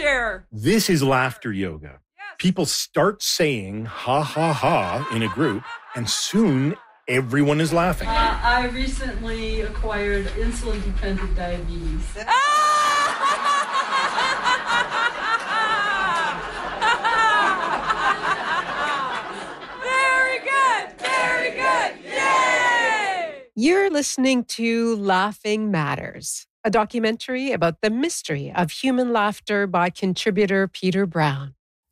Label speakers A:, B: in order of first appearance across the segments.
A: chair.
B: This is laughter yoga. People start saying ha ha ha in a group, and soon everyone is laughing.
C: I recently acquired insulin-dependent diabetes.
A: Very good. Very good. Yay!
D: You're listening to Laughing Matters, a documentary about the mystery of human laughter by contributor Peter Brown.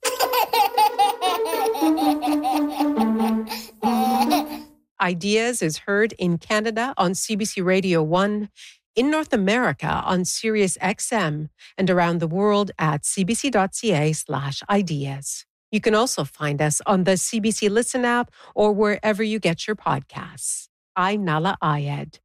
D: Ideas is heard in Canada on CBC Radio 1, in North America on Sirius XM, and around the world at cbc.ca/ideas. You can also find us on the CBC Listen app or wherever you get your podcasts. I'm Nala Ayed.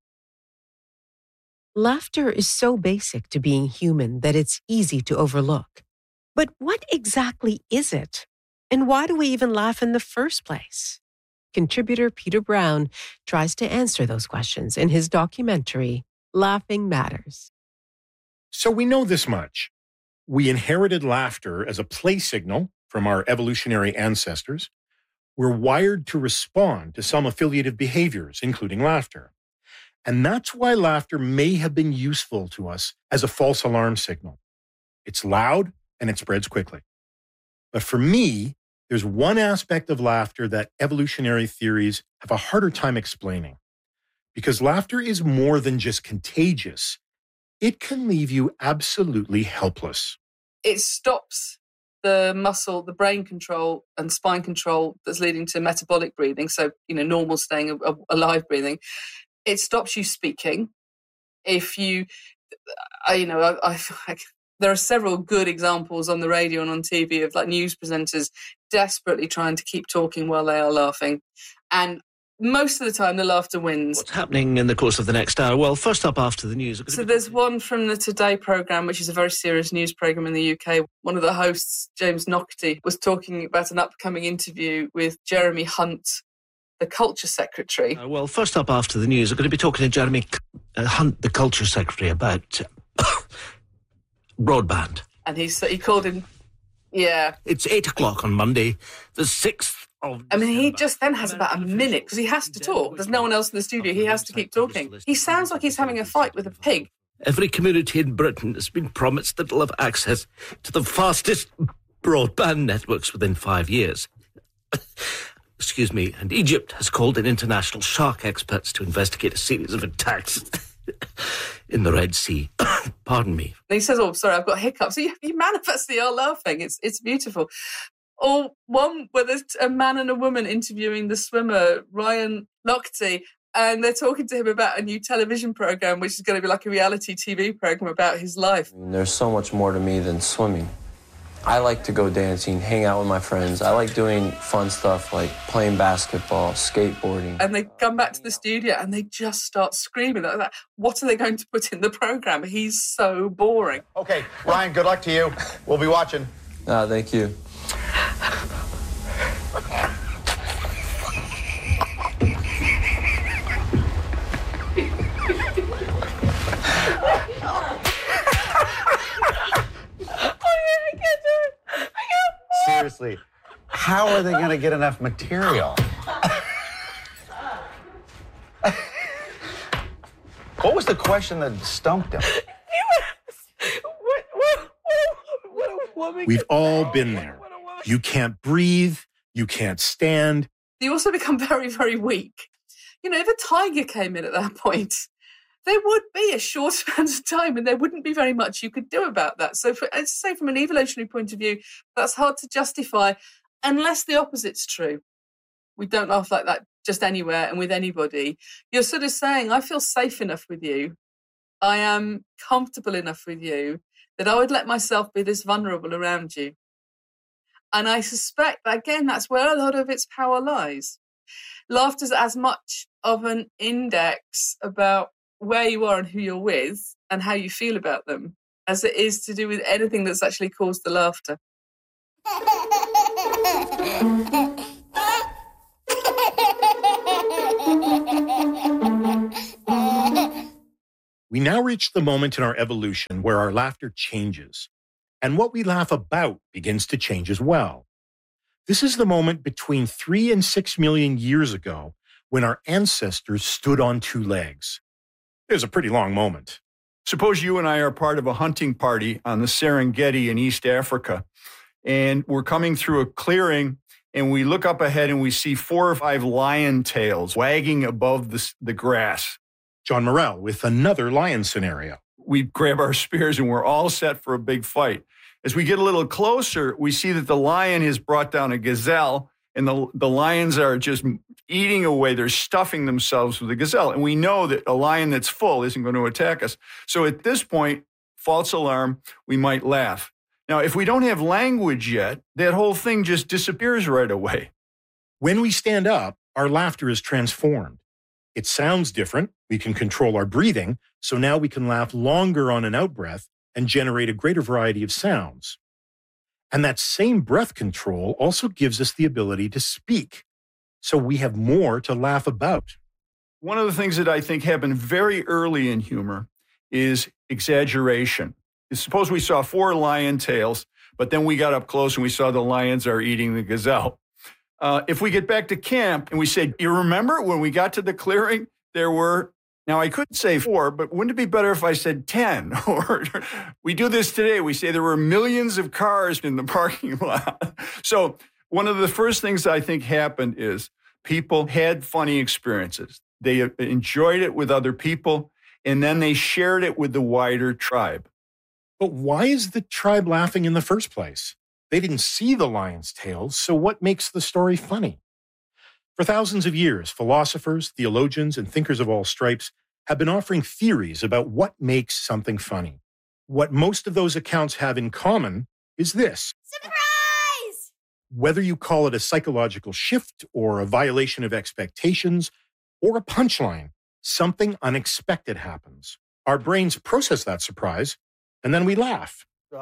D: Laughter is so basic to being human that it's easy to overlook. But what exactly is it? And why do we even laugh in the first place? Contributor Peter Brown tries to answer those questions in his documentary, Laughing Matters.
B: So we know this much. We inherited laughter as a play signal from our evolutionary ancestors. We're wired to respond to some affiliative behaviors, including laughter. And that's why laughter may have been useful to us as a false alarm signal. It's loud and it spreads quickly. But for me, there's one aspect of laughter that evolutionary theories have a harder time explaining. Because laughter is more than just contagious. It can leave you absolutely helpless.
E: It stops the muscle, the brain control and spine control that's leading to metabolic breathing. So, normal staying alive breathing. It stops you speaking. If you, I feel like there are several good examples on the radio and on TV of news presenters desperately trying to keep talking while they are laughing. And most of the time, the laughter wins.
F: What's happening in the course of the next hour? Well, first up after the news.
E: So there's one from the Today programme, which is a very serious news programme in the UK. One of the hosts, James Naughtie, was talking about an upcoming interview with Jeremy Hunt, the Culture Secretary.
F: Well, first up after the news, we're going to be talking to Jeremy Hunt, the Culture Secretary, about broadband.
E: And he called him, yeah.
F: It's 8 o'clock on Monday, the 6th of December.
E: He just then has about a minute because he has to talk. There's no one else in the studio. He has to keep talking. He sounds like he's having a fight with a pig.
F: Every community in Britain has been promised that it'll have access to the fastest broadband networks within 5 years. Excuse me. And Egypt has called in international shark experts to investigate a series of attacks in the Red Sea. Pardon me.
E: And he says, sorry, I've got hiccups. So you manifestly are laughing. It's beautiful. Or one where there's a man and a woman interviewing the swimmer, Ryan Lochte, and they're talking to him about a new television programme, which is going to be like a reality TV programme about his life.
G: There's so much more to me than swimming. I like to go dancing, hang out with my friends. I like doing fun stuff like playing basketball, skateboarding.
E: And they come back to the studio and they just start screaming like that. What are they going to put in the programme? He's so boring.
H: Okay, Ryan, good luck to you. We'll be watching.
G: Thank you.
H: Seriously, how are they going to get enough material? What was the question that stumped him?
B: We've all been there. You can't breathe. You can't stand.
E: You also become very, very weak. If a tiger came in at that point, there would be a short amount of time and there wouldn't be very much you could do about that. So, from an evolutionary point of view, that's hard to justify unless the opposite's true. We don't laugh like that just anywhere and with anybody. You're sort of saying, I feel safe enough with you. I am comfortable enough with you that I would let myself be this vulnerable around you. And I suspect, again, that's where a lot of its power lies. Laughter's as much of an index about where you are and who you're with and how you feel about them as it is to do with anything that's actually caused the laughter.
B: We now reach the moment in our evolution where our laughter changes. And what we laugh about begins to change as well. This is the moment between 3 and 6 million years ago when our ancestors stood on two legs. It was a pretty long moment.
I: Suppose you and I are part of a hunting party on the Serengeti in East Africa, and we're coming through a clearing, and we look up ahead and we see 4 or 5 lion tails wagging above the grass.
B: John Morrell with another lion scenario.
I: We grab our spears and we're all set for a big fight. As we get a little closer, we see that the lion has brought down a gazelle, and the lions are just eating away. They're stuffing themselves with the gazelle. And we know that a lion that's full isn't going to attack us. So at this point, false alarm, we might laugh. Now, if we don't have language yet, that whole thing just disappears right away.
B: When we stand up, our laughter is transformed. It sounds different. We can control our breathing. So now we can laugh longer on an out-breath and generate a greater variety of sounds. And that same breath control also gives us the ability to speak. So we have more to laugh about.
I: One of the things that I think happened very early in humor is exaggeration. Suppose we saw 4 lion tails, but then we got up close and we saw the lions are eating the gazelle. If we get back to camp and we say, you remember when we got to the clearing, there were, now I could say 4, but wouldn't it be better if I said 10? Or we do this today. We say there were millions of cars in the parking lot. So one of the first things I think happened is people had funny experiences. They enjoyed it with other people, and then they shared it with the wider tribe.
B: But why is the tribe laughing in the first place? They didn't see the lion's tails, so what makes the story funny? For thousands of years, philosophers, theologians, and thinkers of all stripes have been offering theories about what makes something funny. What most of those accounts have in common is this.
A: Surprise!
B: Whether you call it a psychological shift or a violation of expectations or a punchline, something unexpected happens. Our brains process that surprise, and then we laugh.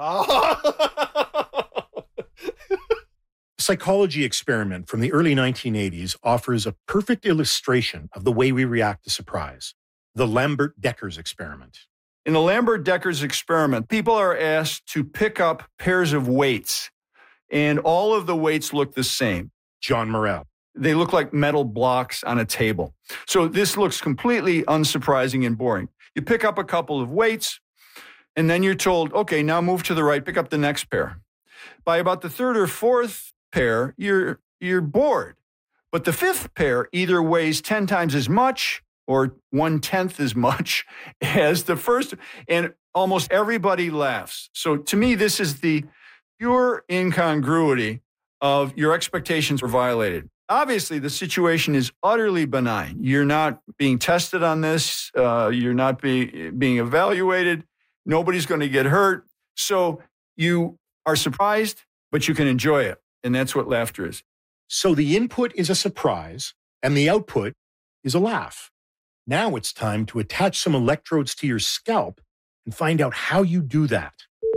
B: A psychology experiment from the early 1980s offers a perfect illustration of the way we react to surprise. The Lambert-Deckers experiment.
I: In the Lambert-Deckers experiment, people are asked to pick up pairs of weights, and all of the weights look the same.
B: John Morrell.
I: They look like metal blocks on a table. So this looks completely unsurprising and boring. You pick up a couple of weights, and then you're told, okay, now move to the right, pick up the next pair. By about the 3rd or 4th pair, you're bored. But the 5th pair either weighs 10 times as much or 1/10 as much as the first, and almost everybody laughs. So to me, this is the pure incongruity of your expectations were violated. Obviously, the situation is utterly benign. You're not being tested on this. You're not being evaluated. Nobody's going to get hurt. So you are surprised, but you can enjoy it. And that's what laughter is.
B: So the input is a surprise, and the output is a laugh. Now it's time to attach some electrodes to your scalp and find out how you do that.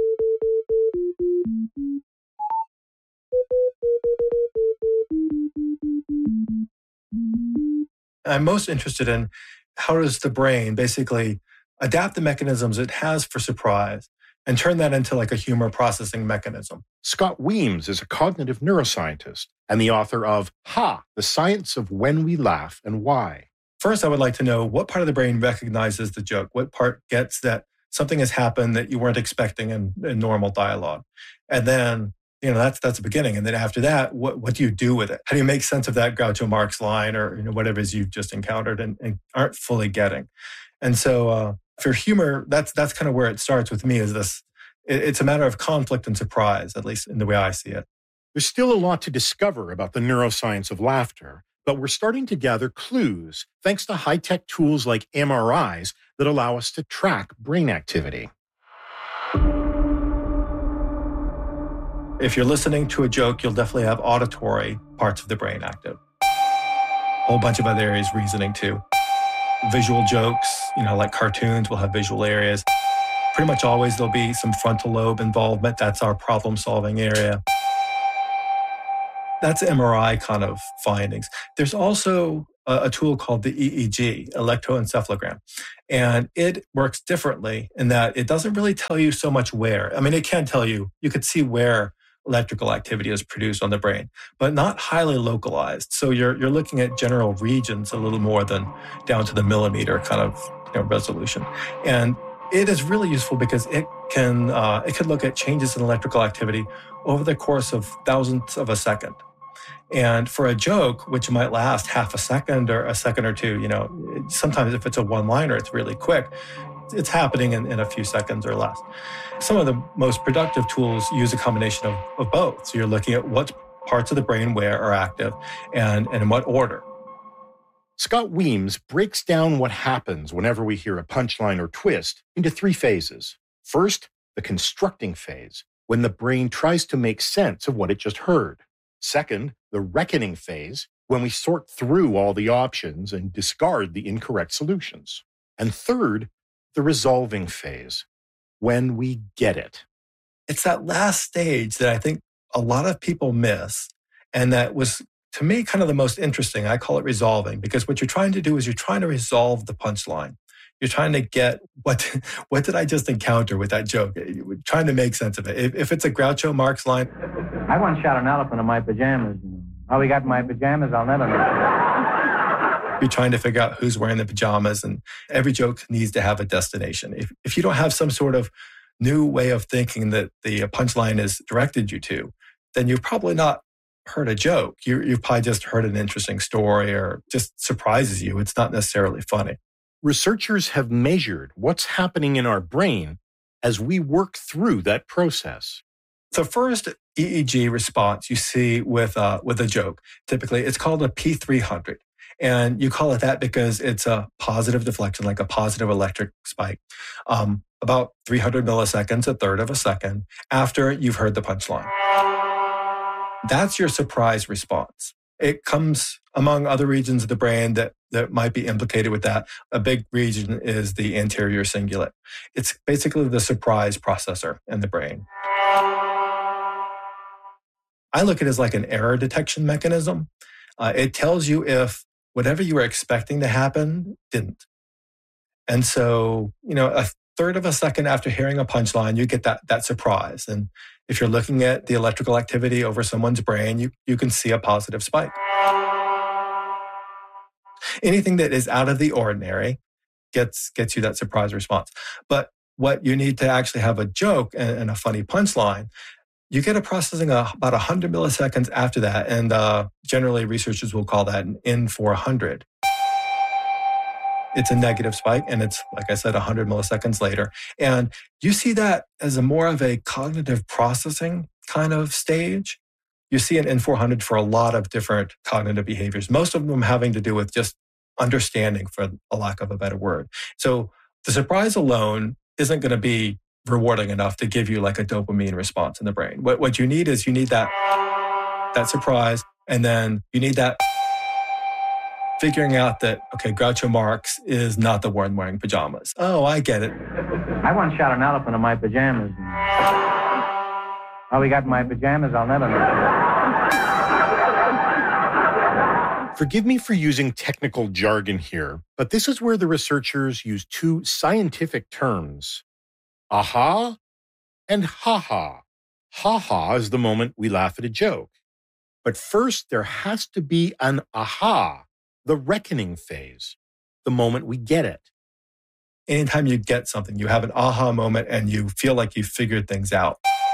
J: I'm most interested in how does the brain basically adapt the mechanisms it has for surprise and turn that into like a humor processing mechanism.
B: Scott Weems is a cognitive neuroscientist and the author of Ha! The Science of When We Laugh and Why.
J: First, I would like to know what part of the brain recognizes the joke, what part gets that something has happened that you weren't expecting in normal dialogue. And then, that's the beginning. And then after that, what do you do with it? How do you make sense of that Groucho Marx line or whatever it is you've just encountered and aren't fully getting? And so for humor, that's kind of where it starts with me is this. It's a matter of conflict and surprise, at least in the way I see it.
B: There's still a lot to discover about the neuroscience of laughter, but we're starting to gather clues thanks to high-tech tools like MRIs that allow us to track brain activity.
J: If you're listening to a joke, you'll definitely have auditory parts of the brain active. A whole bunch of other areas reasoning too. Visual jokes, like cartoons will have visual areas. Pretty much always there'll be some frontal lobe involvement. That's our problem-solving area. That's MRI kind of findings. There's also a tool called the EEG, electroencephalogram. And it works differently in that it doesn't really tell you so much where. I mean, it can tell you, you could see where electrical activity is produced on the brain, but not highly localized. So you're looking at general regions a little more than down to the millimeter kind of resolution. And it is really useful because it can look at changes in electrical activity over the course of thousandths of a second. And for a joke, which might last half a second or a second or two, sometimes if it's a one-liner, it's really quick. It's happening in a few seconds or less. Some of the most productive tools use a combination of both. So you're looking at what parts of the brain where are active and in what order.
B: Scott Weems breaks down what happens whenever we hear a punchline or twist into 3 phases. First, the constructing phase, when the brain tries to make sense of what it just heard. Second, the reckoning phase, when we sort through all the options and discard the incorrect solutions. And third, the resolving phase, when we get it.
J: It's that last stage that I think a lot of people miss, and that was, to me, kind of the most interesting. I call it resolving, because what you're trying to do is you're trying to resolve the punchline. You're trying to get what did I just encounter with that joke? You're trying to make sense of it. If it's a Groucho Marx line,
K: I once shot an elephant in my pajamas. How he got in my pajamas, I'll never know.
J: You're trying to figure out who's wearing the pajamas, and every joke needs to have a destination. If you don't have some sort of new way of thinking that the punchline is directed you to, then you've probably not heard a joke. You've probably just heard an interesting story or just surprises you. It's not necessarily funny.
B: Researchers have measured what's happening in our brain as we work through that process.
J: The first EEG response you see with a joke, typically it's called a P300. And you call it that because it's a positive deflection, like a positive electric spike, about 300 milliseconds, a third of a second after you've heard the punchline. That's your surprise response. It comes among other regions of the brain that might be implicated with that. A big region is the anterior cingulate. It's basically the surprise processor in the brain. I look at it as like an error detection mechanism. It tells you if whatever you were expecting to happen didn't. And so, a third of a second after hearing a punchline, you get that surprise. And if you're looking at the electrical activity over someone's brain, you can see a positive spike. Anything that is out of the ordinary gets you that surprise response. But what you need to actually have a joke and a funny punchline, you get a processing about 100 milliseconds after that. And generally, researchers will call that an N400. It's a negative spike, and it's, like I said, 100 milliseconds later. And you see that as more of a cognitive processing kind of stage. You see an N400 for a lot of different cognitive behaviors, most of them having to do with just understanding, for a lack of a better word. So the surprise alone isn't going to be rewarding enough to give you like a dopamine response in the brain. What you need is that surprise, and then you need that figuring out that, okay, Groucho Marx is not the one wearing pajamas. Oh, I get it.
K: I once shot an elephant in my pajamas. How he got in my pajamas, I'll never know.
B: Forgive me for using technical jargon here, but this is where the researchers use 2 scientific terms, aha and ha-ha. Ha-ha is the moment we laugh at a joke. But first, there has to be an aha, the reckoning phase, the moment we get it.
J: Anytime you get something, you have an aha moment and you feel like you've figured things out.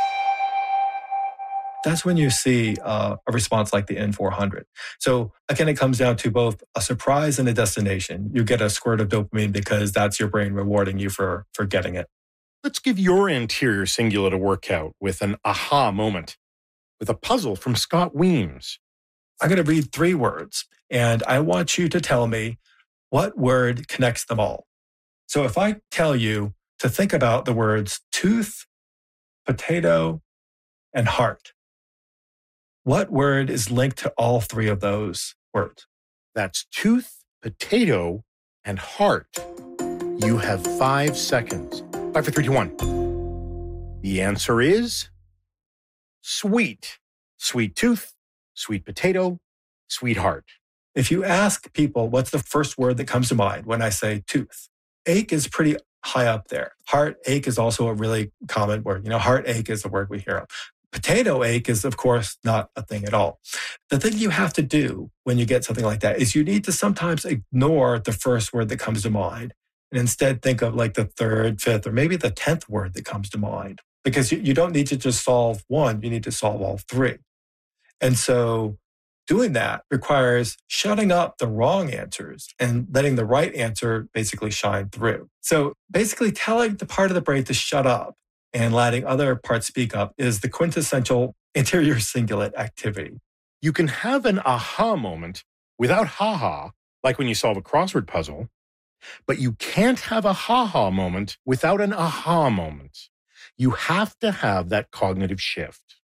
J: That's when you see a response like the N400. So again, it comes down to both a surprise and a destination. You get a squirt of dopamine because that's your brain rewarding you for getting it.
B: Let's give your anterior cingulate a workout with an aha moment, with a puzzle from Scott Weems.
J: I'm going to read 3 words, and I want you to tell me what word connects them all. So if I tell you to think about the words tooth, potato, and heart, what word is linked to all 3 of those words?
B: That's tooth, potato, and heart. You have 5 seconds. 5, 4, 3, 2, 1. The answer is sweet. Sweet tooth, sweet potato, sweetheart.
J: If you ask people, what's the first word that comes to mind when I say tooth? Ache is pretty high up there. Heartache is also a really common word. Heartache is a word we hear of. Potato ache is, of course, not a thing at all. The thing you have to do when you get something like that is you need to sometimes ignore the first word that comes to mind and instead think of like the third, fifth, or maybe the 10th word that comes to mind. Because you don't need to just solve one, you need to solve all three. And so doing that requires shutting up the wrong answers and letting the right answer basically shine through. So basically telling the part of the brain to shut up and letting other parts speak up is the quintessential anterior cingulate activity.
B: You can have an aha moment without ha-ha, like when you solve a crossword puzzle, but you can't have a ha-ha moment without an aha moment. You have to have that cognitive shift.